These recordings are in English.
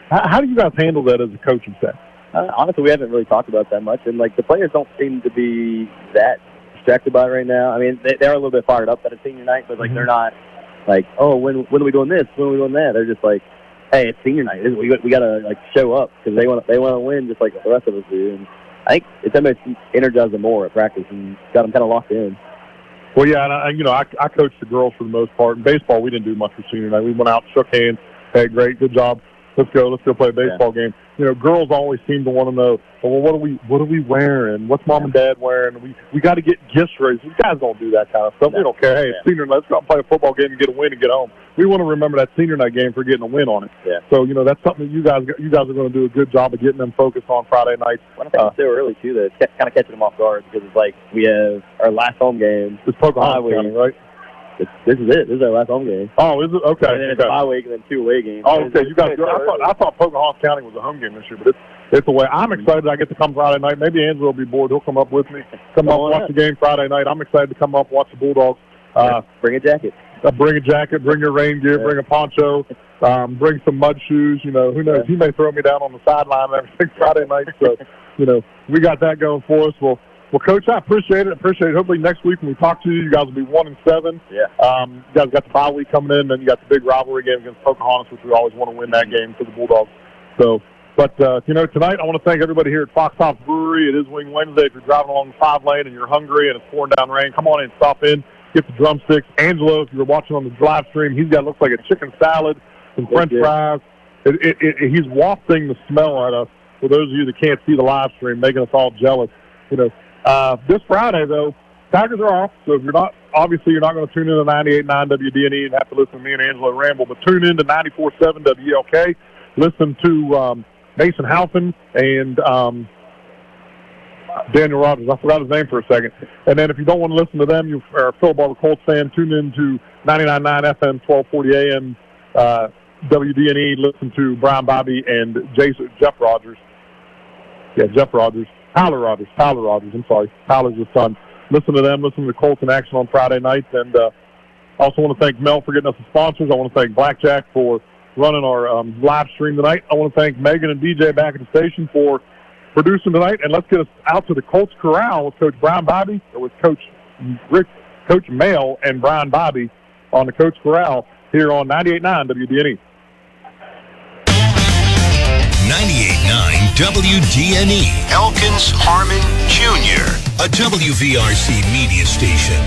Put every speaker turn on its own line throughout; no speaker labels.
How do you guys handle that as a coaching staff?
Honestly, we haven't really talked about that much, and the players don't seem to be that distracted by it right now. I mean, they're a little bit fired up at a senior night, but they're not oh, when are we doing this? When are we doing that? They're just hey, it's senior night. We gotta show up because they want to win just like the rest of us do. And I think it's energized them more at practice and got them kind of locked in.
Well, yeah, and I coached the girls for the most part. In baseball, we didn't do much for senior night. We went out, shook hands, hey, great, good job. Let's go play a baseball game. Girls always seem to want to know, well, what are we wearing? What's mom and dad wearing? We got to get gifts ready. These guys don't do that kind of stuff. We don't care. Hey, it's senior night. Let's go out and play a football game and get a win and get home. We want to remember that senior night game for getting a win on it.
Yeah.
So, that's something that you guys are going to do a good job of getting them focused on Friday nights.
Well, I think it's still early, too, that's kind of catching them off guard because it's we have our last home game.
It's Pocahontas County, right?
This is it. This is our last home game.
Oh, is it? Okay.
And then it's a bye week and then 2 away games.
Oh, okay. I thought Pocahontas County was a home game this year, but it's away. I'm excited I get to come Friday night. Maybe Angelo will be bored. He'll come up with me. Come up, watch the game Friday night. I'm excited to come up, watch the Bulldogs.
Bring a jacket.
Bring a jacket. Bring your rain gear. Bring a poncho. Bring some mud shoes. Who knows?
Yeah.
He may throw me down on the sideline and everything Friday night. So, we got that going for us. Well, Coach, I appreciate it. Hopefully next week when we talk to you, you guys will be 1-7.
Yeah.
You guys got the bye week coming in, then you got the big rivalry game against Pocahontas, which we always want to win that game for the Bulldogs. So, but tonight I want to thank everybody here at Fox Hops Brewery. It is Wing Wednesday. If you're driving along the 5-lane and you're hungry and it's pouring down rain, come on in, stop in, get the drumsticks. Angelo, if you're watching on the live stream, he's got looks like a chicken salad, some French fries. He's wafting the smell at us. For those of you that can't see the live stream, making us all jealous. This Friday, though, Tigers are off, so if you're not going to tune in to 98.9 WDNE and have to listen to me and Angelo ramble, but tune in to 94.7 WLK. Listen to Mason Halpin and Daniel Rogers. I forgot his name for a second. And then if you don't want to listen to them, you are a Philip Barber Colts fan, tune in to 99.9 FM, 1240 AM, WDNE. Listen to Brian Bobby and Jeff Rogers. Yeah, Jeff Rogers. Tyler Rogers, I'm sorry. Tyler's his son. Listen to them. Listen to Colts in action on Friday nights. And I also want to thank Mel for getting us the sponsors. I want to thank Blackjack for running our live stream tonight. I want to thank Megan and DJ back at the station for producing tonight. And let's get us out to the Colts Corral with Coach Brian Bobby, or with Coach Mail and Brian Bobby on the Coach Corral here on 98.9 WDNE.
98.9 WDNE. Elkins Harmon Jr., a WVRC media station.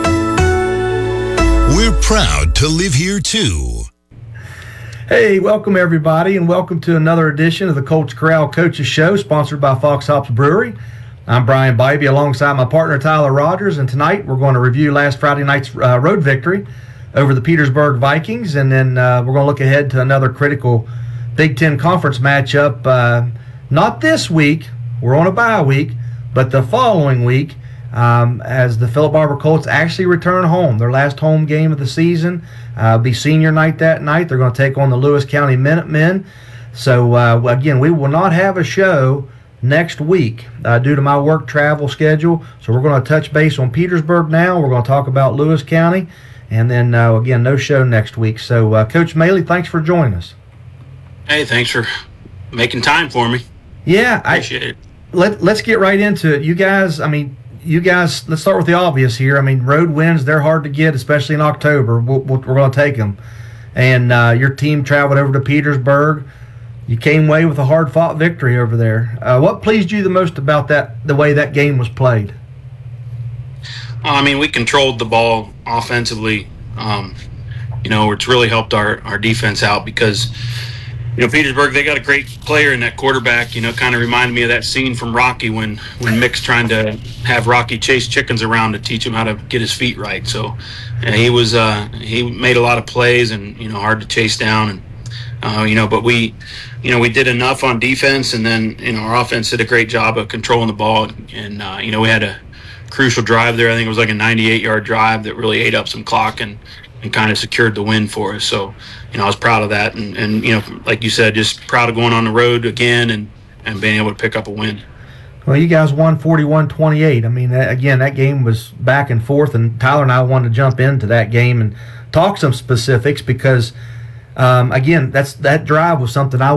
We're proud to live here, too.
Hey, welcome everybody, and welcome to another edition of the Colts Corral Coaches Show, sponsored by Fox Hops Brewery. I'm Brian Bybee alongside my partner Tyler Rogers, and tonight we're going to review last Friday night's road victory over the Petersburg Vikings, and then we're going to look ahead to another critical Big Ten Conference matchup, not this week, we're on a bye week, but the following week, as the Philip Barber Colts actually return home. Their last home game of the season will be senior night that night. They're going to take on the Lewis County Minutemen. So, again, we will not have a show next week due to my work travel schedule. So we're going to touch base on Petersburg now. We're going to talk about Lewis County. And then, again, no show next week. So, Coach Maley, thanks for joining us.
Hey, thanks for making time for me.
Yeah,
appreciate it.
Let's get right into it. You guys, let's start with the obvious here. Road wins, they're hard to get, especially in October. We're going to take them. And your team traveled over to Petersburg. You came away with a hard-fought victory over there. What pleased you the most about the way that game was played?
We controlled the ball offensively. It's really helped our defense out because Petersburg, they got a great player in that quarterback. Kind of reminded me of that scene from Rocky when Mick's trying to have Rocky chase chickens around to teach him how to get his feet right. So he made a lot of plays and hard to chase down. And but we did enough on defense, and then our offense did a great job of controlling the ball. And we had a crucial drive there. I think it was like a 98-yard drive that really ate up some clock and kind of secured the win for us. So, I was proud of that. And like you said, just proud of going on the road again and being able to pick up a win.
Well, you guys won 41-28. Again, that game was back and forth, and Tyler and I wanted to jump into that game and talk some specifics because, again, that drive was something I